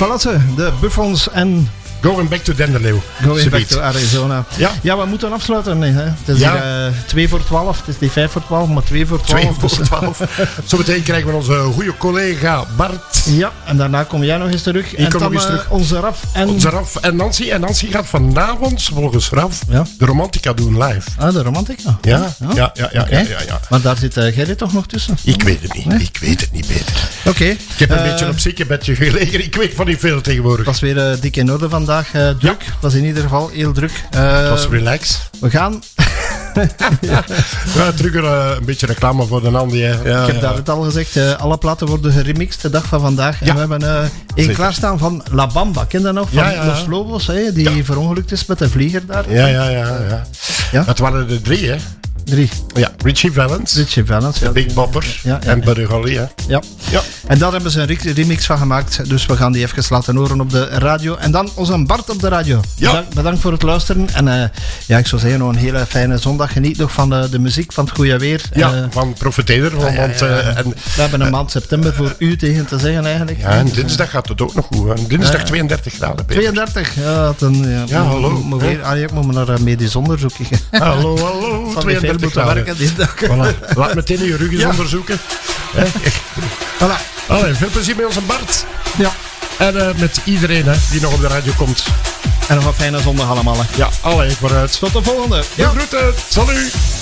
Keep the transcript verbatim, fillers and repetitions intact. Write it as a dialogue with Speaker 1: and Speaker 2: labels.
Speaker 1: Voilà ze, de Buffons en...
Speaker 2: Going back to Denderleeuw.
Speaker 1: Going back to Arizona.
Speaker 2: Ja.
Speaker 1: Ja, we moeten afsluiten. Nee, hè. Het is
Speaker 2: Ja.
Speaker 1: hier uh, twee voor twaalf. Het is niet vijf voor twaalf, maar twee voor twaalf.
Speaker 2: twee voor twaalf. Zometeen krijgen we onze goede collega Bart.
Speaker 1: Ja, en daarna kom jij nog eens terug.
Speaker 2: Ik
Speaker 1: en
Speaker 2: kom
Speaker 1: dan
Speaker 2: nog eens
Speaker 1: uh,
Speaker 2: terug.
Speaker 1: onze Raf en...
Speaker 2: Onze Raf en Nancy. En Nancy gaat vanavond, volgens Raf,
Speaker 1: Ja.
Speaker 2: de Romantica doen live.
Speaker 1: Ah, de Romantica.
Speaker 2: Ja, ja, ja, ja, ja,
Speaker 1: Okay.
Speaker 2: ja, ja, ja.
Speaker 1: Maar daar zit uh, Gerrit toch nog tussen?
Speaker 2: Ik weet het niet.
Speaker 1: Nee?
Speaker 2: Ik weet het niet beter.
Speaker 1: Oké. Okay.
Speaker 2: Ik heb een
Speaker 1: uh,
Speaker 2: beetje op ziekenbedje gelegen. Ik weet van niet veel tegenwoordig.
Speaker 1: Het was weer uh, dik in orde vandaag. Uh, druk. Het was in ieder geval heel druk. Uh,
Speaker 2: Het was relax.
Speaker 1: We gaan...
Speaker 2: ja. Ja, terug uh, een beetje reclame voor de Andy. Ja,
Speaker 1: Ik heb
Speaker 2: ja.
Speaker 1: daar het al gezegd. Uh, alle platen worden geremixed de dag van vandaag.
Speaker 2: Ja.
Speaker 1: En we hebben uh, één klaarstaan van La Bamba. Ken je dat nog? Van
Speaker 2: Ja, ja, ja.
Speaker 1: Los Lobos, hè, die
Speaker 2: Ja.
Speaker 1: verongelukt is met de vlieger daar.
Speaker 2: Ja, ja, ja, ja.
Speaker 1: Ja?
Speaker 2: Het waren er drie, hè?
Speaker 1: Drie.
Speaker 2: Ja, Richie Valens,
Speaker 1: Richie Valens.
Speaker 2: de
Speaker 1: Ja.
Speaker 2: Big Bopper
Speaker 1: Ja, ja,
Speaker 2: en
Speaker 1: ja.
Speaker 2: Buddy Holly, hè?
Speaker 1: Ja.
Speaker 2: Ja.
Speaker 1: En daar hebben ze een re- remix van gemaakt. Dus we gaan die even laten horen op de radio. En dan onze Bart op de radio.
Speaker 2: Ja.
Speaker 1: Bedankt, bedankt voor het luisteren. En uh, ja, ik zou zeggen, nog een hele fijne zondag. Geniet nog van uh, de muziek, van het goede weer.
Speaker 2: Ja,
Speaker 1: Uh,
Speaker 2: van profiteer ervan.
Speaker 1: ja, ja,
Speaker 2: Want,
Speaker 1: ja.
Speaker 2: uh, en,
Speaker 1: we hebben een maand september voor u tegen te zeggen eigenlijk.
Speaker 2: ja, en dinsdag gaat het ook nog goed. Hè. Dinsdag
Speaker 1: Ja.
Speaker 2: tweeëndertig graden. Peter.
Speaker 1: tweeëndertig, ja. Dan, ja,
Speaker 2: Ja,
Speaker 1: moet-
Speaker 2: hallo.
Speaker 1: Moet, moet weer, ah, ja, ik moet me naar uh, medisch onderzoek gaan.
Speaker 2: Hallo, hallo,
Speaker 1: Van de veel
Speaker 2: tweeëndertig
Speaker 1: moeten
Speaker 2: graden.
Speaker 1: werken die dag.
Speaker 2: Voilà. Laat meteen je rug eens
Speaker 1: Ja.
Speaker 2: onderzoeken. Hè.
Speaker 1: Voilà.
Speaker 2: Allee, veel plezier met onze Bart.
Speaker 1: Ja.
Speaker 2: En uh, met iedereen hè, die nog op de radio komt.
Speaker 1: En nog een fijne zondag allemaal. Hè.
Speaker 2: Ja, allee, vooruit.
Speaker 1: Tot de volgende.
Speaker 2: De groeten. Salut.